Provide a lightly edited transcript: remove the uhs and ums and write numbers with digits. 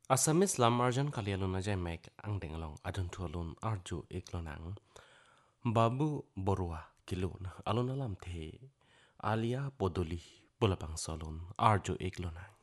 Assamese lam arjan kalialun ajay mek ang dengalong adun tualun arju iklonang babu borua kilun alun alam the alia podoli bulapang solun arju iklonang